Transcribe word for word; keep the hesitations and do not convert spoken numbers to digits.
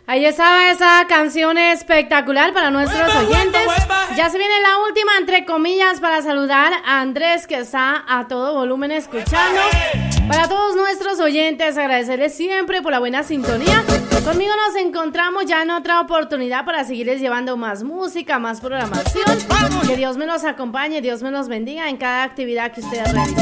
Ahí estaba esa canción espectacular para nuestros oyentes. Ya se viene la última, entre comillas, para saludar a Andrés, que está a todo volumen escuchando. Para todos nuestros oyentes, agradecerles siempre por la buena sintonía. Conmigo nos encontramos ya en otra oportunidad para seguirles llevando más música, más programación. Que Dios me los acompañe, Dios me los bendiga en cada actividad que ustedes realizan.